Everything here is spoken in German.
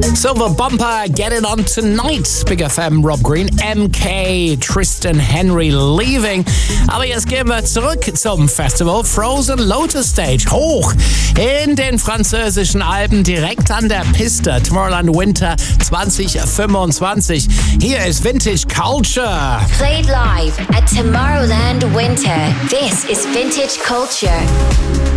Silver Bumper, Get It On Tonight, Big FM, Rob Green, MK, Tristan Henry, Leaving. Aber jetzt gehen wir zurück zum Festival Frozen Lotus Stage. Hoch in den französischen Alpen, direkt an der Piste. Tomorrowland Winter 2025. Hier ist Vintage Culture. Played live at Tomorrowland Winter. This is Vintage Culture.